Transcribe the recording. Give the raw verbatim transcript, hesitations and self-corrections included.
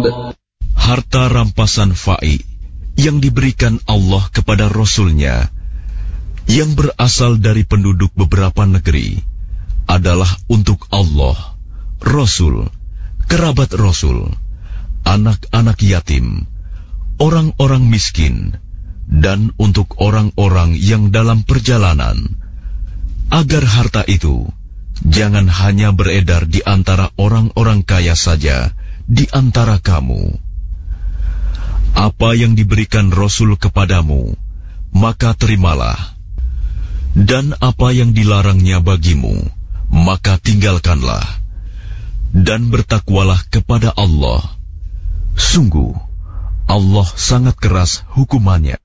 Harta rampasan fa'i yang diberikan Allah kepada Rasul-Nya yang berasal dari penduduk beberapa negeri adalah untuk Allah, Rasul, kerabat Rasul, anak-anak yatim, orang-orang miskin, dan untuk orang-orang yang dalam perjalanan, agar harta itu jangan hanya beredar di antara orang-orang kaya saja di antara kamu. Apa yang diberikan Rasul kepadamu, maka terimalah. Dan apa yang dilarangnya bagimu, maka tinggalkanlah. Dan bertakwalah kepada Allah. Sungguh, Allah sangat keras hukumannya.